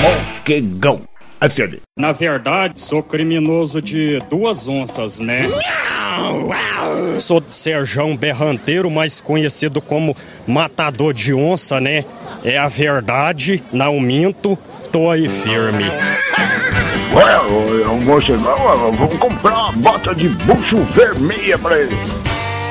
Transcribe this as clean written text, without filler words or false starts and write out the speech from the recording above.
Morcegão. Acione. Na verdade, sou criminoso de 2 onças, né? Sou de Serjão Berranteiro, mais conhecido como Matador de Onça, né? É a verdade, não minto, tô aí firme. Ué, o morcegão, vamos comprar uma bota de bucho vermelha pra ele.